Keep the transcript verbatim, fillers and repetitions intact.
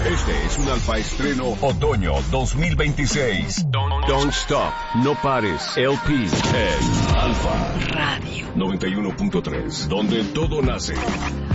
Este es un Alfa estreno otoño dos mil veintiséis. Don't, don't Stop, No Pares, L P en Alfa Radio noventa y uno punto tres, donde todo nace.